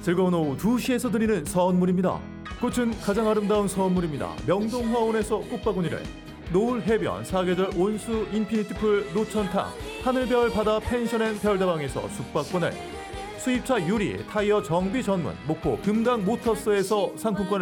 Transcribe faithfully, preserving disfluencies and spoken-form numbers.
즐거운 오후 두 시에서 드리는 선물입니다. 꽃은 가장 아름다운 선물입니다. 명동화원에서 꽃바구니를, 노을 해변 사계절 온수 인피니티풀 노천탕, 하늘별 바다 펜션앤 별다방에서 숙박권을, 수입차 유리 타이어 정비 전문 목포 금강 모터스에서 상품권을